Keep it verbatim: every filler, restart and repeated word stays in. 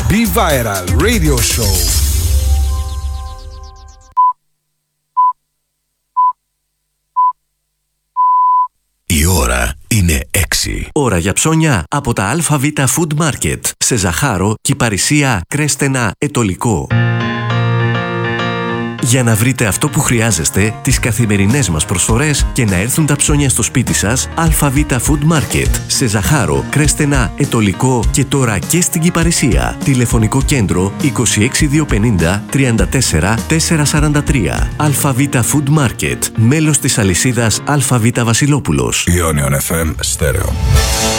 Be Viral Radio Show. Η ώρα είναι έξι. Ώρα για ψώνια από τα ΑΒ Food Market σε Ζαχάρο, Κυπαρισία, Κρέστενα, Ετωλικό. Για να βρείτε αυτό που χρειάζεστε, τις καθημερινές μας προσφορές και να έρθουν τα ψώνια στο σπίτι σας, ΑΒ Food Market σε Ζαχάρο, Κρέστενα, Ετωλικό και τώρα και στην Κυπαρισία. Τηλεφωνικό κέντρο είκοσι έξι διακόσια πενήντα τριάντα τέσσερα τετρακόσια σαράντα τρία. ΑΒ Food Market, μέλος της αλυσίδας ΑΒ Βασιλόπουλος. Ionion εφ εμ Stereo.